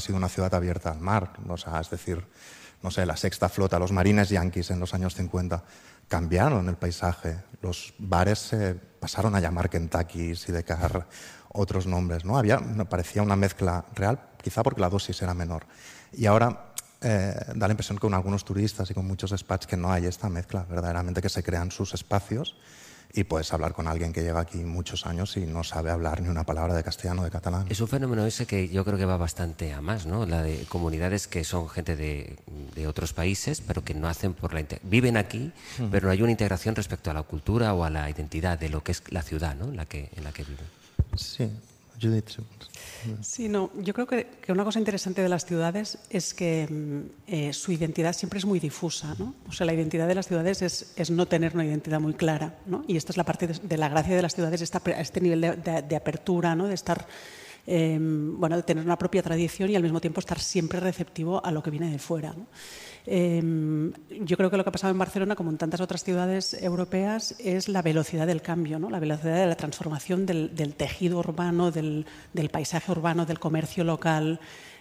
sido una ciudad abierta al mar. O sea, es decir, no sé, la sexta flota, los marines yanquis en los años 50 cambiaron el paisaje. Los bares se pasaron a llamar Kentucky, Sidecar, otros nombres, ¿no? Parecía una mezcla real, quizá porque la dosis era menor. Y ahora da la impresión con algunos turistas y con muchos expats que no hay esta mezcla, verdaderamente, que se crean sus espacios y puedes hablar con alguien que lleva aquí muchos años y no sabe hablar ni una palabra de castellano o de catalán. Es un fenómeno ese que yo creo que va bastante a más, ¿no? La de comunidades que son gente de otros países, pero que no hacen por la viven aquí, pero no hay una integración respecto a la cultura o a la identidad de lo que es la ciudad, ¿no? en la que viven. Sí, Judith. Sí, no, yo creo que una cosa interesante de las ciudades es que su identidad siempre es muy difusa, ¿no? O sea, la identidad de las ciudades es no tener una identidad muy clara, ¿no? Y esta es la parte de la gracia de las ciudades, este nivel de apertura, ¿no? De estar, de tener una propia tradición y al mismo tiempo estar siempre receptivo a lo que viene de fuera, ¿no? Yo creo que lo que ha pasado en Barcelona, como en tantas otras ciudades europeas, es la velocidad del cambio, ¿no? La velocidad de la transformación del tejido urbano, del paisaje urbano, del comercio local.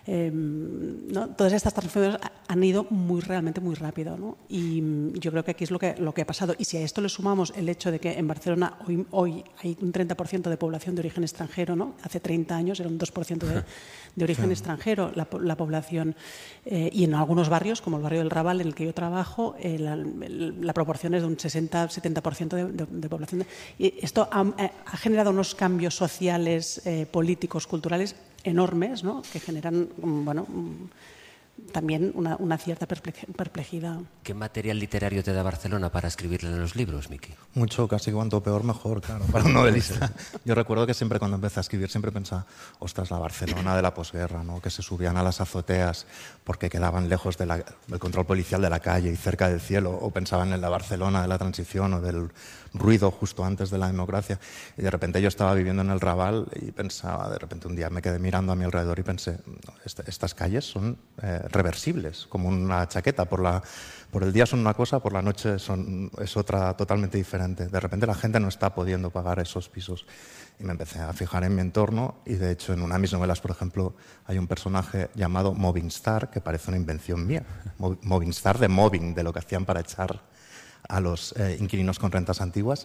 ¿No? Todas estas transformaciones han ido realmente muy rápido, ¿no? Y yo creo que aquí es lo que ha pasado. Y si a esto le sumamos el hecho de que en Barcelona hoy hay un 30% de población de origen extranjero, ¿no? Hace 30 años era un 2% de origen extranjero la población. Y en algunos barrios, como el barrio del Raval, en el que yo trabajo, la proporción es de un 60-70% de población. Y esto ha generado unos cambios sociales, políticos, culturales enormes, ¿no? Que generan, también una cierta perplejidad. ¿Qué material literario te da Barcelona para escribirle en los libros, Miki? Mucho, casi cuanto peor mejor, claro, para un novelista. Yo recuerdo que siempre cuando empecé a escribir siempre pensaba, ostras, la Barcelona de la posguerra, ¿no? Que se subían a las azoteas porque quedaban lejos del control policial de la calle y cerca del cielo, o pensaban en la Barcelona de la transición o del ruido justo antes de la democracia. Y de repente yo estaba viviendo en el Raval y pensaba, de repente un día me quedé mirando a mi alrededor y pensé, estas calles son reversibles, como una chaqueta. Por el día son una cosa, por la noche es otra totalmente diferente. De repente la gente no está pudiendo pagar esos pisos. Y me empecé a fijar en mi entorno y, de hecho, en una de mis novelas, por ejemplo, hay un personaje llamado Movingstar, que parece una invención mía. Movingstar de mobbing, de lo que hacían para echar a los inquilinos con rentas antiguas,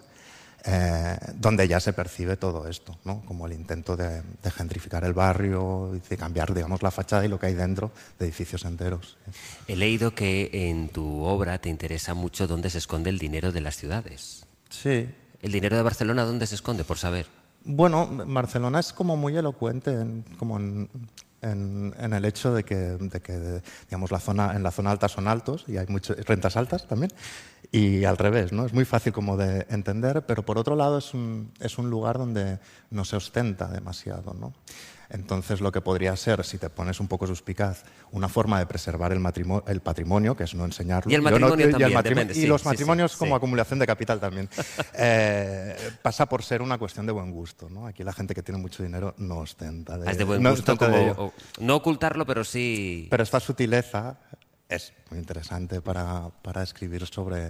donde ya se percibe todo esto, ¿no? Como el intento de gentrificar el barrio y de cambiar, digamos, la fachada y lo que hay dentro de edificios enteros. He leído que en tu obra te interesa mucho dónde se esconde el dinero de las ciudades. Sí. ¿El dinero de Barcelona dónde se esconde, por saber? Bueno, Barcelona es como muy elocuente en el hecho de que digamos, en la zona alta son altos y hay muchas rentas altas también, y al revés, ¿no? Es muy fácil como de entender, pero por otro lado es un lugar donde no se ostenta demasiado, ¿no? Entonces, lo que podría ser, si te pones un poco suspicaz, una forma de preservar el patrimonio, que es no enseñarlo. Y el matrimonio también. Y los matrimonios como acumulación de capital también. Pasa por ser una cuestión de buen gusto, ¿no? Aquí la gente que tiene mucho dinero no ostenta. Es de buen gusto, como no ocultarlo, pero sí... Pero esta sutileza es muy interesante para escribir sobre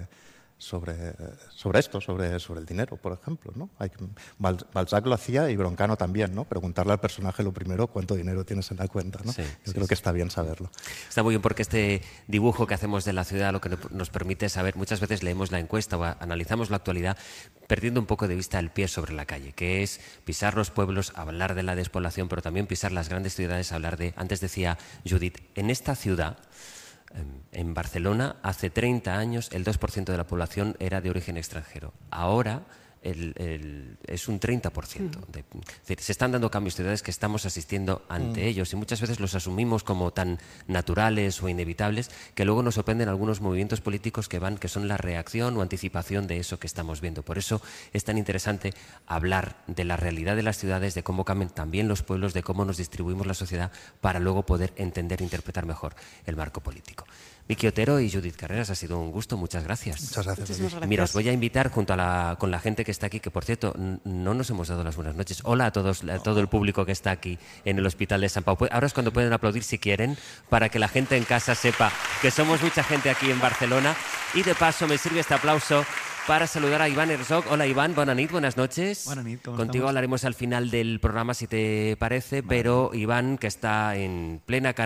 esto, sobre el dinero, por ejemplo, ¿no? Balzac lo hacía y Broncano también, ¿no? Preguntarle al personaje lo primero, ¿cuánto dinero tienes en la cuenta, ¿no? Yo creo que está bien saberlo. Está muy bien, porque este dibujo que hacemos de la ciudad lo que nos permite saber, muchas veces leemos la encuesta o analizamos la actualidad perdiendo un poco de vista el pie sobre la calle, que es pisar los pueblos, hablar de la despoblación, pero también pisar las grandes ciudades, hablar de... Antes decía Judith, en esta ciudad... En Barcelona, hace 30 años, el 2% de la población era de origen extranjero. Ahora es un 30%. Es decir, se están dando cambios en ciudades que estamos asistiendo ante ellos y muchas veces los asumimos como tan naturales o inevitables que luego nos sorprenden algunos movimientos políticos que son la reacción o anticipación de eso que estamos viendo. Por eso es tan interesante hablar de la realidad de las ciudades, de cómo cambian también los pueblos, de cómo nos distribuimos la sociedad para luego poder entender e interpretar mejor el marco político. Miki Otero y Judith Carreras, ha sido un gusto, muchas gracias. Muchas gracias. Mira, os voy a invitar junto con la gente que está aquí, que por cierto, no nos hemos dado las buenas noches. Hola a todos, a todo el público que está aquí en el Hospital de Sant Pau. Ahora es cuando pueden aplaudir si quieren, para que la gente en casa sepa que somos mucha gente aquí en Barcelona. Y de paso me sirve este aplauso para saludar a Iván Herzog. Hola Iván, buenas noches. Buenas noches, ¿cómo Contigo estamos? hablaremos al final del programa, si te parece, pero Iván, que está en plena